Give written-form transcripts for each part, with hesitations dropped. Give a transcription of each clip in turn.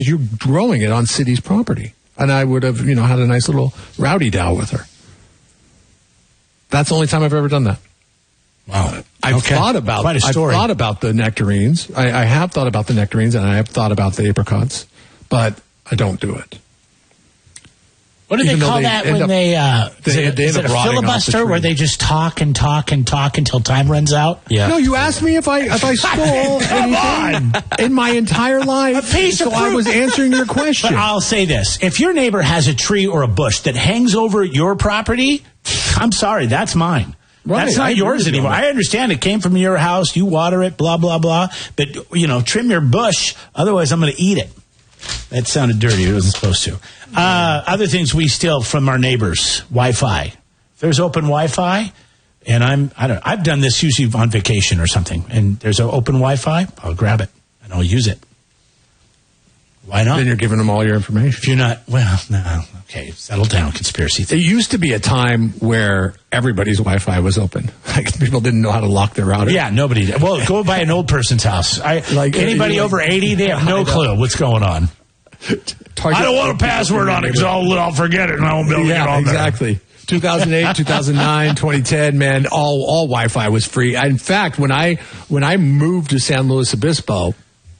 You're growing it on city's property. And I would have, had a nice little rowdy dow with her. That's the only time I've ever done that. Wow. I've thought about the nectarines. I have thought about the nectarines, and I have thought about the apricots, but I don't do it. What do they call that when is it a filibuster where they just talk and talk and talk until time runs out? Yeah. No, you asked me if I stole anything in my entire life. A piece of fruit. I was answering your question. But I'll say this. If your neighbor has a tree or a bush that hangs over your property, I'm sorry, that's mine. Right, that's not yours anymore. I understand it came from your house. You water it, blah, blah, blah. But, trim your bush. Otherwise, I'm going to eat it. That sounded dirty. It wasn't supposed to. Other things we steal from our neighbors, Wi-Fi. If there's open Wi-Fi, and I've done this usually on vacation or something, and there's an open Wi-Fi, I'll grab it, and I'll use it. Why not? Then you're giving them all your information. If you're not, no. Okay, settle down, conspiracy theory. There used to be a time where everybody's Wi-Fi was open. Like, people didn't know how to lock their router. Yeah, nobody did. Well, go by an old person's house. Anybody over 80, they have no clue what's going on. I don't want a password on it because I'll forget it and I won't be able to get on there. Exactly. 2008, 2009, 2010, man, all Wi-Fi was free. In fact, when I moved to San Luis Obispo,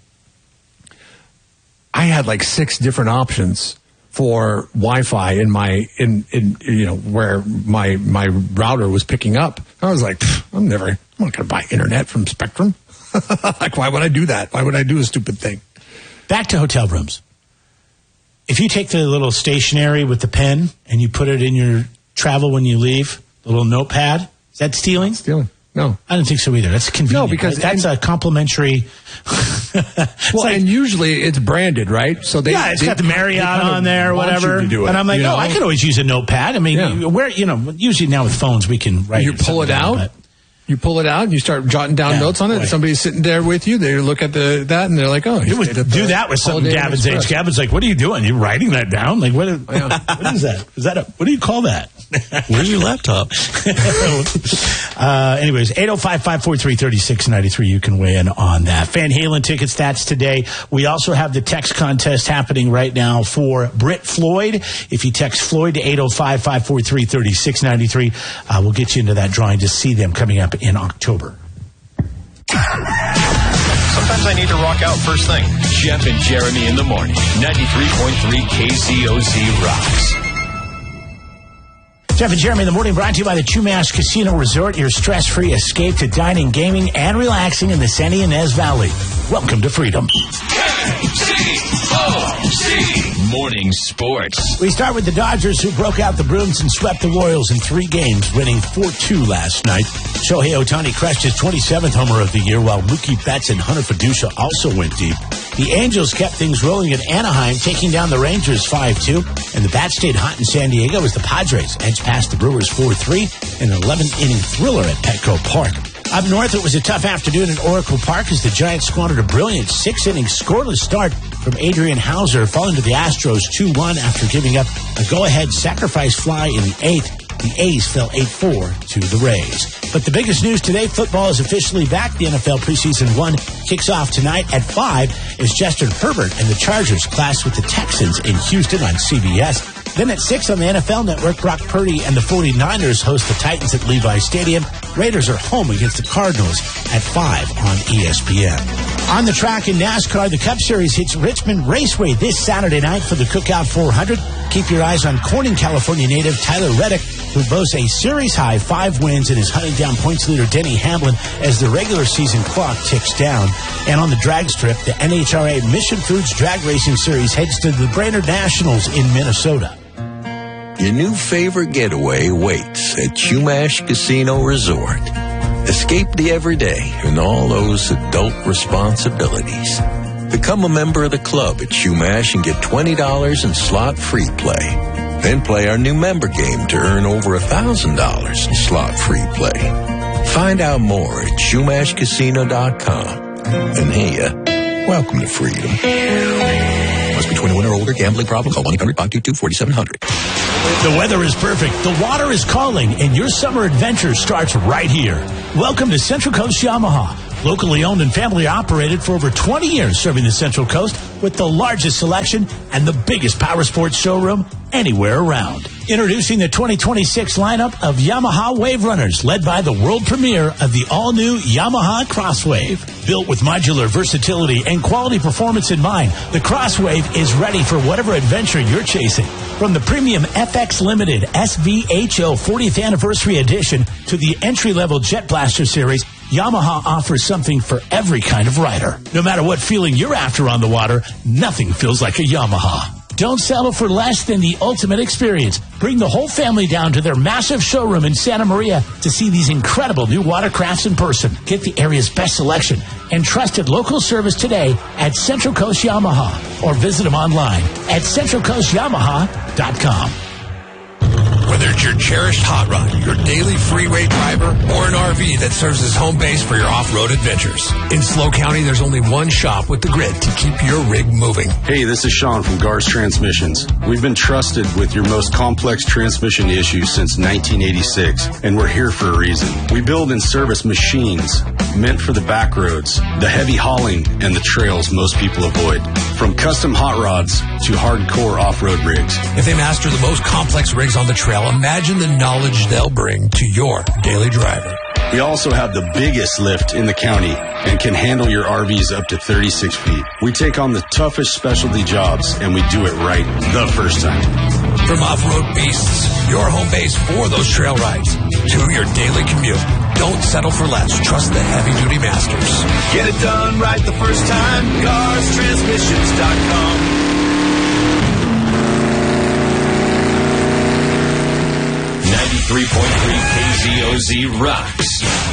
I had like 6 different options for Wi-Fi in where my router was picking up. I was like, I'm not going to buy internet from Spectrum. Like, why would I do that? Why would I do a stupid thing? Back to hotel rooms. If you take the little stationery with the pen and you put it in your travel when you leave, the little notepad, is that stealing? Stealing. No. I don't think so either. That's convenient. No, because that's a complimentary. And usually it's branded, right? So it's got the Marriott on there or whatever. And I'm like, I could always use a notepad. I mean, usually now with phones we can write. You pull it out. You pull it out and you start jotting down notes on it. And somebody's sitting there with you. They look at that and they're like, "Oh, you would do that with something." Gavin's age. Gavin's like, "What are you doing? You writing that down? Like, what is that? Is that what do you call that? Where's your laptop?" Anyways, 805-543-3693. You can weigh in on that. Van Halen ticket stats today. We also have the text contest happening right now for Britt Floyd. If you text Floyd to 805-543-3693, we'll get you into that drawing to see them coming up in October. Sometimes I need to rock out first thing. Jeff and Jeremy in the morning. 93.3 KCOZ rocks. Jeff and Jeremy in the morning, brought to you by the Chumash Casino Resort, your stress-free escape to dining, gaming, and relaxing in the San Ynez Valley. Welcome to freedom. KCOZ Morning Sports. We start with the Dodgers, who broke out the brooms and swept the Royals in 3 games, winning 4-2 last night. Shohei Ohtani crushed his 27th homer of the year, while Mookie Betts and Hunter Fiducia also went deep. The Angels kept things rolling at Anaheim, taking down the Rangers 5-2, and the Bats stayed hot in San Diego as the Padres edged past the Brewers 4-3 in an 11th-inning thriller at Petco Park. Up north, it was a tough afternoon at Oracle Park as the Giants squandered a brilliant 6-inning scoreless start from Adrian Hauser, falling to the Astros 2-1 after giving up a go-ahead sacrifice fly in the 8th. The A's fell 8-4 to the Rays. But the biggest news today, football is officially back. The NFL preseason 1 kicks off tonight at 5 as Justin Herbert and the Chargers clash with the Texans in Houston on CBS. Then at 6 on the NFL Network, Brock Purdy and the 49ers host the Titans at Levi Stadium. Raiders are home against the Cardinals at 5 on ESPN. On the track in NASCAR, the Cup Series hits Richmond Raceway this Saturday night for the Cookout 400. Keep your eyes on Corning, California native Tyler Reddick, who boasts a series-high 5 wins and is hunting down points leader Denny Hamlin as the regular season clock ticks down. And on the drag strip, the NHRA Mission Foods Drag Racing Series heads to the Brainerd Nationals in Minnesota. Your new favorite getaway waits at Chumash Casino Resort. Escape the everyday and all those adult responsibilities. Become a member of the club at Chumash and get $20 in slot-free play. Then play our new member game to earn over $1,000 in slot-free play. Find out more at ChumashCasino.com. And hey, welcome to freedom. Must be 21 or older. Gambling problem? Call 1-800-522-4700. The weather is perfect, the water is calling, and your summer adventure starts right here. Welcome to Central Coast Yamaha. Locally owned and family operated for over 20 years, serving the Central Coast with the largest selection and the biggest power sports showroom anywhere around. Introducing the 2026 lineup of Yamaha Wave Runners, led by the world premiere of the all-new Yamaha Crosswave. Built with modular versatility and quality performance in mind, the Crosswave is ready for whatever adventure you're chasing. From the premium FX Limited SVHO 40th Anniversary Edition to the entry-level Jet Blaster Series, Yamaha offers something for every kind of rider. No matter what feeling you're after on the water, nothing feels like a Yamaha. Don't settle for less than the ultimate experience. Bring the whole family down to their massive showroom in Santa Maria to see these incredible new watercrafts in person. Get the area's best selection and trusted local service today at Central Coast Yamaha, or visit them online at centralcoastyamaha.com. Whether it's your cherished hot rod, your daily freeway driver, or an RV that serves as home base for your off-road adventures. In SLO County, there's only one shop with the grid to keep your rig moving. Hey, this is Sean from Gars Transmissions. We've been trusted with your most complex transmission issues since 1986, and we're here for a reason. We build and service machines meant for the back roads, the heavy hauling, and the trails most people avoid. From custom hot rods to hardcore off-road rigs. If they master the most complex rigs on the trail, imagine the knowledge they'll bring to your daily driver. We also have the biggest lift in the county and can handle your RVs up to 36 feet. We take on the toughest specialty jobs, and we do it right the first time. From off-road beasts, your home base for those trail rides, to your daily commute. Don't settle for less. Trust the heavy-duty masters. Get it done right the first time. GarsTransmissions.com. 93.3 KZOZ rocks.